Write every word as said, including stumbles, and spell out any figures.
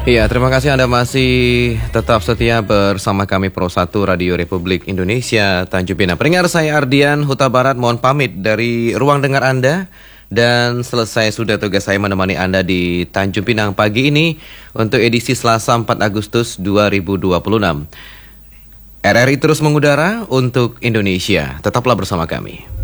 Iya, terima kasih Anda masih tetap setia bersama kami Pro satu Radio Republik Indonesia Tanjung Pinang. Pendengar, saya Ardian Huta Barat mohon pamit dari ruang dengar Anda. Dan selesai sudah tugas saya menemani Anda di Tanjung Pinang pagi ini untuk edisi Selasa empat Agustus dua ribu dua puluh enam. R R I terus mengudara untuk Indonesia. Tetaplah bersama kami.